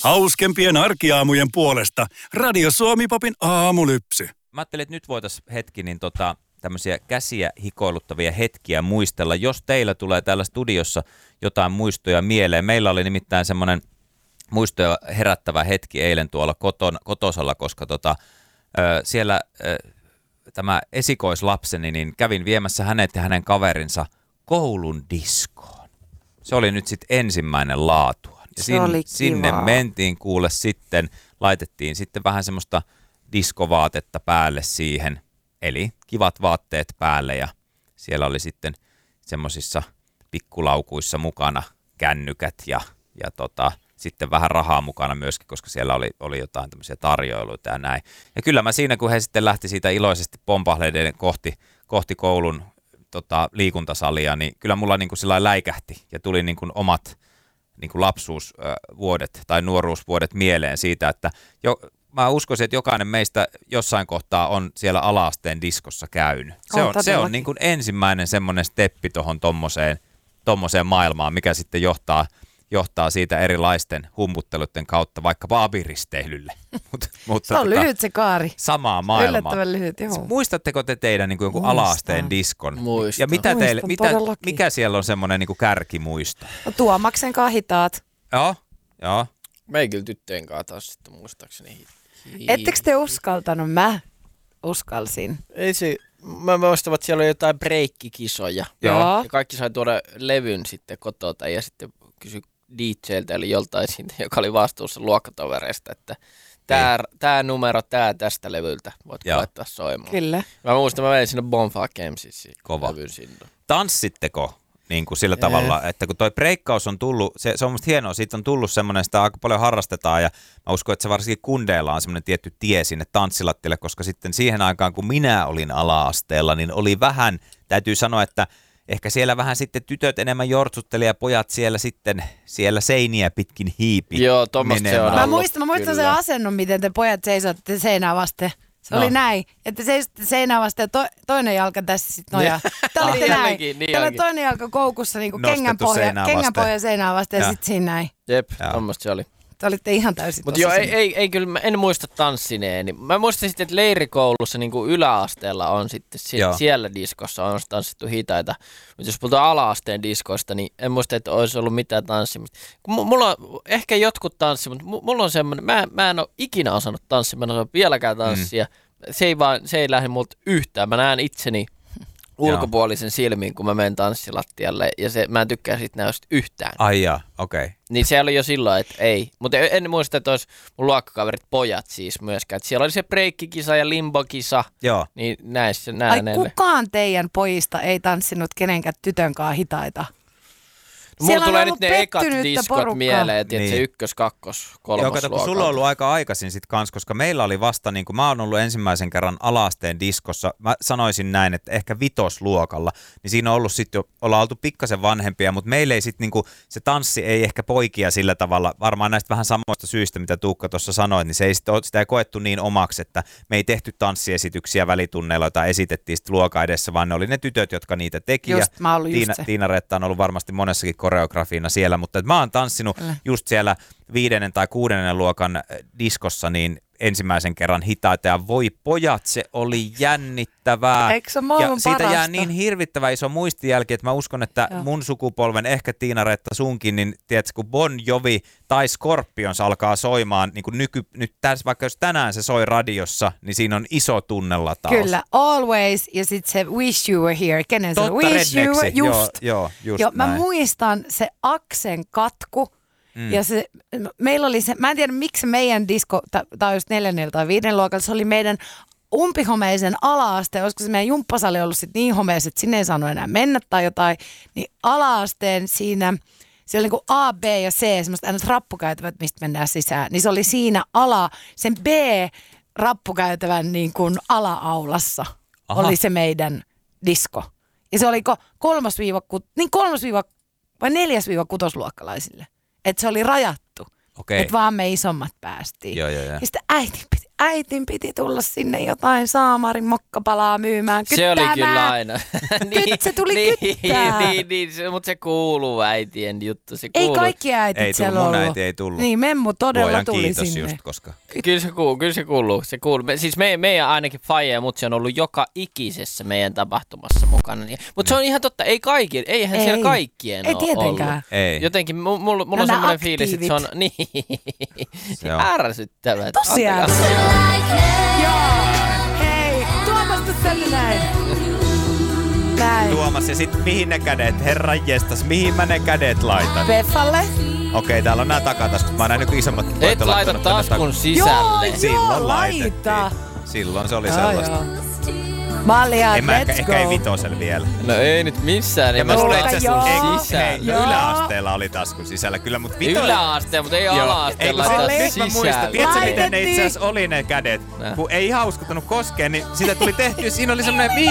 Hauskempien arkiaamujen puolesta Radio Suomi-popin aamulypsy. Mä ajattelin, että nyt voitaisiin hetki tämmöisiä käsiä hikoiluttavia hetkiä muistella, jos teillä tulee täällä studiossa jotain muistoja mieleen. Meillä oli nimittäin semmoinen muistoja herättävä hetki eilen tuolla kotosalla, koska siellä tämä esikoislapseni, niin kävin viemässä hänet ja hänen kaverinsa koulun diskoon. Se oli nyt sitten ensimmäinen laatua. Ja sinne mentiin kuule sitten, laitettiin sitten vähän semmoista diskovaatetta päälle siihen, eli kivat vaatteet päälle ja siellä oli sitten semmoisissa pikkulaukuissa mukana kännykät ja sitten vähän rahaa mukana myöskin, koska siellä oli jotain tämmöisiä tarjoiluita ja näin. Ja kyllä mä siinä, kun he sitten lähti siitä iloisesti pompahleiden kohti koulun liikuntasalia, niin kyllä mulla niin kuin sillä läikähti ja tuli niin kuin omat niin kuin lapsuusvuodet tai nuoruusvuodet mieleen siitä, että mä uskoisin, että jokainen meistä jossain kohtaa on siellä ala-asteen diskossa käynyt. Se on niin kuin ensimmäinen semmoinen steppi tuohon tommoseen maailmaan, mikä sitten johtaa siitä erilaisten humputteluiden kautta vaikkapa abiristeilylle. Se on lyhyt se kaari. Samaa maailmaa. Yllättävän lyhyt, joo. Muistatteko te teidän niin kuin jonkun ala-asteen diskon? Muistan. Ja mikä siellä on semmoinen niin kuin kärkimuisto? No Tuomaksen kahitaat. Joo. Me ei kyllä tyttöjen kanssa taas sitten muistaakseni. Ettekö te uskaltanut? Mä uskalsin. Ei se, mä muistan, että siellä oli jotain breikkikisoja. Joo. Ja kaikki sai tuoda levyn sitten kotota ja sitten kysyi DJltä, eli joltain siitä, joka oli vastuussa luokkatovereista, että tää numero, tästä levyltä, voitko laittaa soimaan. Kyllä. Mä muistan, mä vein sinne Bonfire Gamesiin levyn sinne. Tanssitteko niin kuin sillä tavalla, että kun toi breikkaus on tullut, se on musta hienoa, siitä on tullut semmoinen, sitä aika paljon harrastetaan ja mä uskon, että se varsinkin kundeilla on semmoinen tietty tie sinne tanssilattille, koska sitten siihen aikaan, kun minä olin ala-asteella, niin oli vähän, täytyy sanoa, että ehkä siellä vähän sitten tytöt enemmän jortsutteli ja pojat siellä seiniä pitkin hiipi. Joo, tommoista se on Mä muistan sen asennon, miten te pojat seisotte seinää vasten. Se oli näin, että seisotte seinää vasten ja toinen jalka tässä sitten nojaa. Tämä oli näin. Täällä oli toinen jalka koukussa niin kuin kengänpohja seinää vasten ja sitten siinä näin. Jep, tommoista se oli. Te olitte ihan täysin Mutta joo, ei kyllä, mä en muista tanssineeni. Mä muistan sitten, että leirikoulussa niin kuin yläasteella on sitten siellä diskossa on tanssittu hitaita. Mutta jos puhutaan ala-asteen diskoista, niin en muista, että olisi ollut mitään tanssimista. Mulla on ehkä jotkut tanssi, mutta mulla on semmoinen, mä en ole ikinä osannut tanssia, mä en osaa vieläkään tanssia. Se ei lähde multa yhtään. Mä näen itseni ulkopuolisen silmiin, kun mä menen tanssilattialle, ja mä en tykkää siitä näystä yhtään. Ai jaa, okei. Niin se oli jo silloin, että ei. Mutta en muista, että olisi mun luokkakaverit pojat siis myöskään. Että siellä oli se breikkikisa ja limbokisa. Joo. Niin näissä kukaan teidän pojista ei tanssinut kenenkään tytön kanssa hitaita? No, mulla tulee nyt ne ekat diskot mieleen, että se ykkös, kakkos, kolmos luokka. Sulla on ollut aika aikaisin sit kans, koska meillä oli vasta, niin kun mä oon ollut ensimmäisen kerran ala-asteen diskossa, mä sanoisin näin, että ehkä vitosluokalla, niin siinä on ollut sitten jo, ollaan oltu pikkasen vanhempia, mutta meillä ei sitten niinku, se tanssi ei ehkä poikia sillä tavalla, varmaan näistä vähän samoista syistä, mitä Tuukka tuossa sanoi, niin se ei sitä ei koettu niin omaksi, että me ei tehty tanssiesityksiä välitunneilla, joita esitettiin sitten luokan edessä, vaan ne oli ne tytöt, jotka niitä teki. Just, ja Tiina Retta on ollut varmasti monessakin koreografiina siellä, mutta mä oon tanssinut just siellä 5. tai 6. luokan diskossa niin ensimmäisen kerran hitaita ja voi pojat, se oli jännittävää. Eikö se maailman ja siitä parasta? jää niin hirvittävä iso muistijälki, että mä uskon, että mun sukupolven, ehkä Tiina Retta sunkin, niin tiedätkö, kun Bon Jovi tai Scorpions alkaa soimaan, niin kuin nyt tässä, vaikka jos tänään se soi radiossa, niin siinä on iso tunnelataus. Kyllä, Always ja sitten se Wish You Were Here. Kenen se on? Wish You Were, just. Joo, mä muistan se Aksen katku. Ja meillä oli se, mä en tiedä miksi meidän disko, tai just 4. tai 5. luokalla, se oli meidän umpihomeisen ala-asteen, olisiko se meidän jumppasali ollut sit niin homeessa, että sinne ei saanut enää mennä tai jotain, niin ala-asteen siinä, siellä oli niin kuin A, B ja C, semmoista aina rappukäytävät, mistä mennään sisään, niin se oli siinä sen B-rappukäytävän niin kuin ala-aulassa. Aha. Oli se meidän disko. Ja se oliko 3. vai 4-6 luokkalaisille. Että se oli rajattu. Että vaan me isommat päästiin. Joo. Ja sitten äitin piti tulla sinne jotain saamarin mokkapalaa myymään kyttäämään. Se oli kyllä aina. Se tuli kyttää. Mutta se kuuluu äitien juttu. Se ei kaikki äitit ei siellä tullut, ollut. mun äiti ei tullut. Niin, Memmu todella Voidaan tuli kiitos sinne. Just, koska... Kyllä se kuuluu. Siis meidän ainakin faija ja mutsi on ollut joka ikisessä meidän tapahtumassa mukana. Mutta se on ihan totta, eihän siellä kaikkien ei ole tietenkään. ollut. Ei. Jotenkin mulla on semmoinen fiilis, että se on niin ärsyttävää. Tosi ärsyttävää. Joo, hei, Tuomas tänne näin. Tuomas, ja sit mihin ne kädet, herran jestas, mihin mä ne kädet laitan? Veffalle. Okei, täällä on nää takataskut. Mä oon nähnyt isommat. Et laita taskun sisälle. Joo, laita. Silloin se oli sellaista. Malja, En mä let's ehkä ei go. vitosella vielä. No ei nyt missään. Ja mä luulen itse asiassa, sisällä. yläasteella oli taskun sisällä kyllä, mutta Yläasteella, mutta ei ala-asteella. Nyt mä muistan, tiedätkö miten ne itse Laitettiin. asiassa oli ne kädet? Kun ei ihan uskaltanut koskea, niin siitä tuli tehty, siinä oli semmoinen